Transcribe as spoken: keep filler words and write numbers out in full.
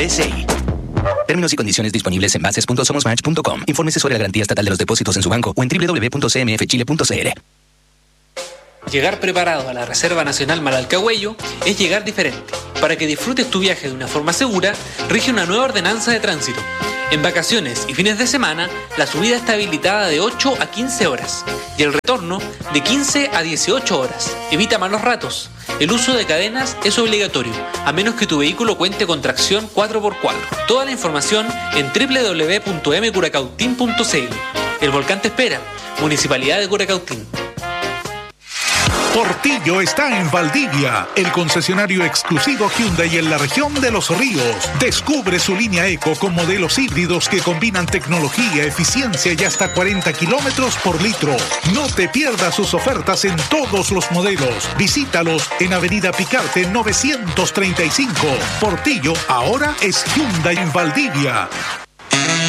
S I. Términos y condiciones disponibles en bases punto somosmatch punto com. Infórmese sobre la garantía estatal de los depósitos en su banco o en doble u doble u doble u punto c m f chile punto c l. Llegar preparado a la Reserva Nacional Malalcahuello es llegar diferente. Para que disfrutes tu viaje de una forma segura, rige una nueva ordenanza de tránsito. En vacaciones y fines de semana, la subida está habilitada de ocho a quince horas y el retorno de quince a dieciocho horas. Evita malos ratos. El uso de cadenas es obligatorio, a menos que tu vehículo cuente con tracción cuatro por cuatro. Toda la información en doble u doble u doble u punto m curacautín punto c l. El volcán te espera. Municipalidad de Curacautín. Portillo está en Valdivia, el concesionario exclusivo Hyundai en la región de Los Ríos. Descubre su línea Eco con modelos híbridos que combinan tecnología, eficiencia y hasta cuarenta kilómetros por litro. No te pierdas sus ofertas en todos los modelos. Visítalos en Avenida Picarte novecientos treinta y cinco. Portillo ahora es Hyundai en Valdivia.